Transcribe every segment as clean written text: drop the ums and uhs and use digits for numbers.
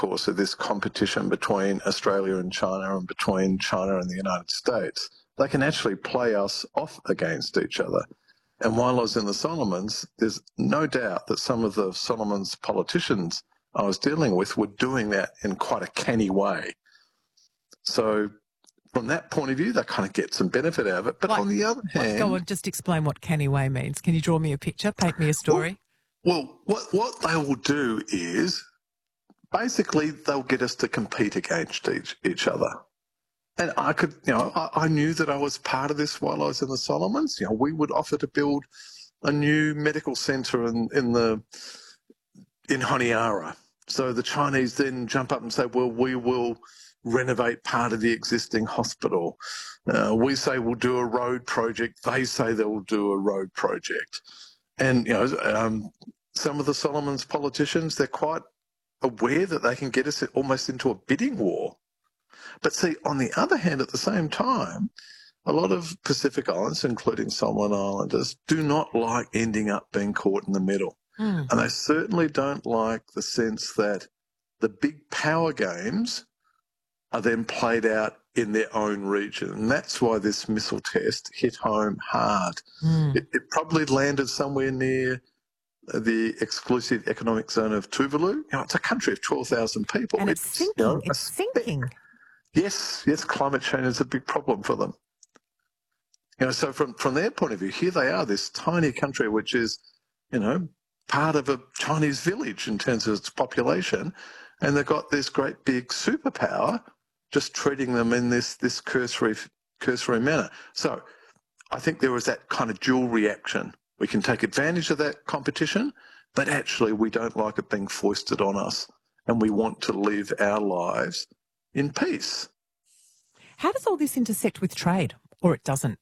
course, of this competition between Australia and China and between China and the United States, they can actually play us off against each other. And while I was in the Solomons, there's no doubt that some of the Solomons politicians I was dealing with were doing that in quite a canny way. So from that point of view, they kind of get some benefit out of it. But on the other hand... Go on, just explain what canny way means. Can you draw me a picture, paint me a story? Well, what they will do is basically they'll get us to compete against each other. And I knew that I was part of this while I was in the Solomons. We would offer to build a new medical centre in Honiara. So the Chinese then jump up and say, well, we will renovate part of the existing hospital. We say we'll do a road project. They say they will do a road project. And, some of the Solomons politicians, they're quite aware that they can get us almost into a bidding war. But see, on the other hand, at the same time, a lot of Pacific Islands, including Solomon Islanders, do not like ending up being caught in the middle. And they certainly don't like the sense that the big power games are then played out in their own region. And that's why this missile test hit home hard. It probably landed somewhere near the exclusive economic zone of Tuvalu. It's a country of 12,000 people. And it's sinking. It's sinking. Yes, climate change is a big problem for them. So from their point of view, here they are, this tiny country which is, part of a Chinese village in terms of its population, and they've got this great big superpower just treating them in this cursory manner. So I think there was that kind of dual reaction. We can take advantage of that competition, but actually we don't like it being foisted on us, and we want to live our lives in peace. How does all this intersect with trade, or it doesn't?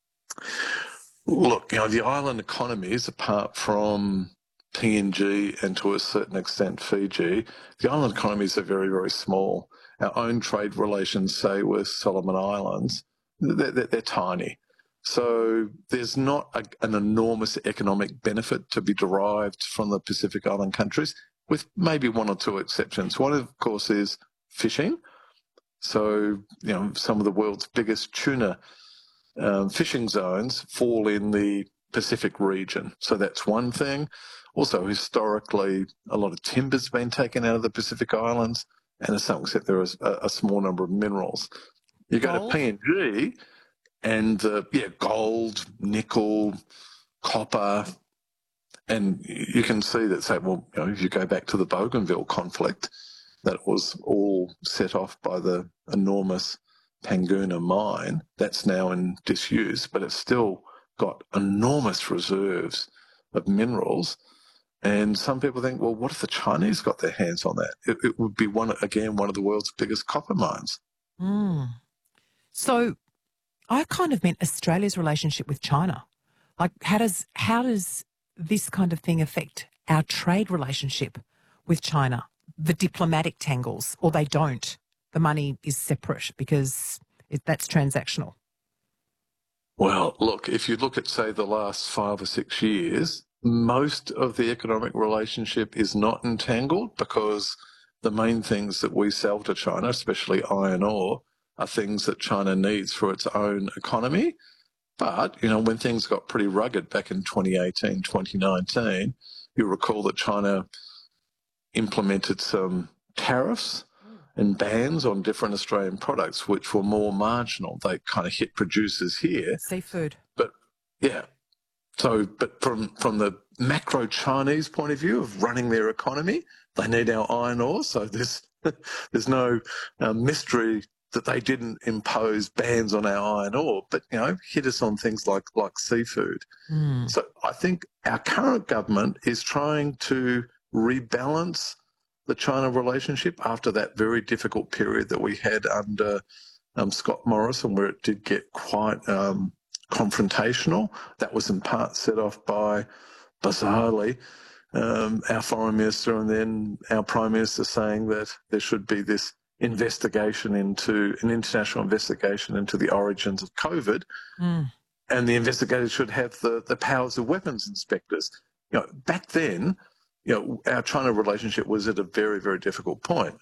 Look, the island economies, apart from PNG and to a certain extent Fiji, the island economies are very, very small. Our own trade relations, say, with Solomon Islands, they're tiny. So there's not an enormous economic benefit to be derived from the Pacific Island countries, with maybe one or two exceptions. One, of course, is fishing. So, some of the world's biggest tuna fishing zones fall in the Pacific region. So that's one thing. Also, historically, a lot of timber's been taken out of the Pacific Islands, and to some extent there is a small number of minerals. You go to PNG and, gold, nickel, copper, and you can see that, say, if you go back to the Bougainville conflict, that was all set off by the enormous Panguna mine. That's now in disuse, but it's still got enormous reserves of minerals. And some people think, well, what if the Chinese got their hands on that? It would be one of the world's biggest copper mines. So I kind of meant Australia's relationship with China. Like, how does this kind of thing affect our trade relationship with China? The diplomatic tangles, or they don't. The money is separate because that's transactional. Well, look, if you look at, say, the last 5 or 6 years, most of the economic relationship is not entangled because the main things that we sell to China, especially iron ore, are things that China needs for its own economy. But, when things got pretty rugged back in 2018, 2019, you recall that China implemented some tariffs and bans on different Australian products, which were more marginal. They kind of hit producers here. Seafood. But, yeah. So, but from the macro Chinese point of view of running their economy, they need our iron ore. So there's no mystery that they didn't impose bans on our iron ore, but, hit us on things like seafood. So I think our current government is trying to rebalance the China relationship after that very difficult period that we had under Scott Morrison, where it did get quite confrontational. That was in part set off by, bizarrely, our foreign minister and then our prime minister saying that there should be this international investigation into the origins of COVID, and the investigators should have the powers of weapons inspectors. Back then, our China relationship was at a very, very difficult point.